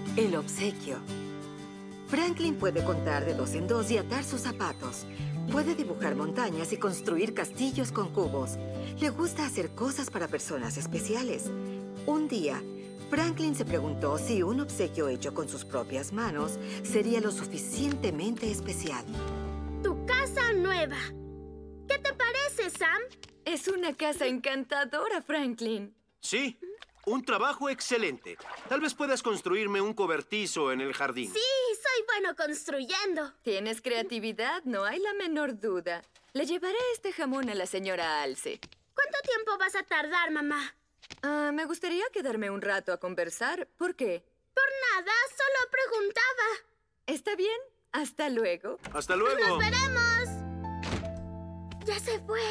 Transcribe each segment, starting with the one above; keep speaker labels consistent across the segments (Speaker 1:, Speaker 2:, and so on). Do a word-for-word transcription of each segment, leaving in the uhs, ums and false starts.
Speaker 1: El obsequio. Franklin puede contar de dos en dos y atar sus zapatos. Puede dibujar montañas y construir castillos con cubos. Le gusta hacer cosas para personas especiales. Un día, Franklin se preguntó si un obsequio hecho con sus propias manos sería lo suficientemente especial.
Speaker 2: Tu casa nueva. ¿Qué te parece, Sam?
Speaker 3: Es una casa encantadora, Franklin.
Speaker 4: Sí, un trabajo excelente. Tal vez puedas construirme un cobertizo en el jardín.
Speaker 2: Sí, soy bueno construyendo.
Speaker 3: Tienes creatividad, no hay la menor duda. Le llevaré este jamón a la señora Alce.
Speaker 2: ¿Cuánto tiempo vas a tardar, mamá?
Speaker 3: Ah, me gustaría quedarme un rato a conversar. ¿Por qué?
Speaker 2: Por nada, solo preguntaba.
Speaker 3: ¿Está bien? Hasta luego.
Speaker 4: ¡Hasta luego!
Speaker 2: ¡Nos veremos! Ya se fue.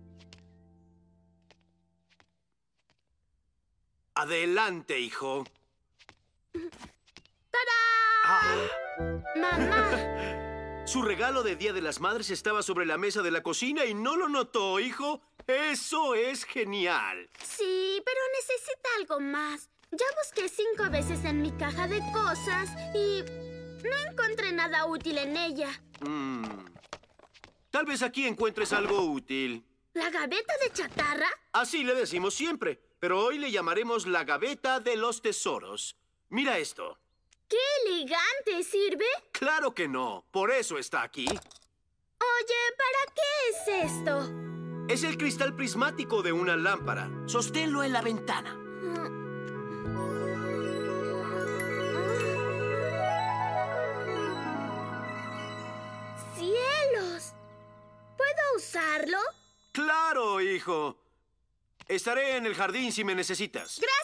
Speaker 4: Adelante, hijo.
Speaker 2: ¡Tarán!
Speaker 4: Ah.
Speaker 2: ¡Mamá!
Speaker 4: Su regalo de Día de las Madres estaba sobre la mesa de la cocina y no lo notó, hijo. ¡Eso es genial!
Speaker 2: Sí, pero necesita algo más. Ya busqué cinco veces en mi caja de cosas y no encontré nada útil en ella.
Speaker 4: Mm. Tal vez aquí encuentres algo útil.
Speaker 2: ¿La gaveta de chatarra?
Speaker 4: Así le decimos siempre, pero hoy le llamaremos la gaveta de los tesoros. Mira esto.
Speaker 2: ¡Qué elegante! ¿Sirve?
Speaker 4: ¡Claro que no! Por eso está aquí.
Speaker 2: Oye, ¿para qué es esto?
Speaker 4: Es el cristal prismático de una lámpara. Sosténlo en la ventana.
Speaker 2: ¡Cielos! ¿Puedo usarlo?
Speaker 4: ¡Claro, hijo! Estaré en el jardín si me necesitas.
Speaker 2: ¡Gracias!